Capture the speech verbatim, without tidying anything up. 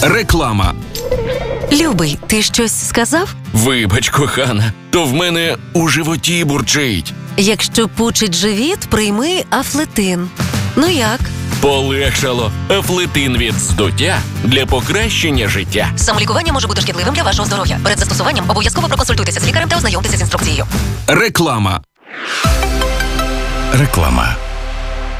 Реклама. Любий, ти щось сказав? Вибач, кохана, то в мене у животі бурчить. Якщо пучить живіт, прийми Афлетин. Ну як? Полегшало. Афлетин від здуття для покращення життя. Самолікування може бути шкідливим для вашого здоров'я. Перед застосуванням обов'язково проконсультуйтеся з лікарем та ознайомтеся з інструкцією. Реклама. Реклама.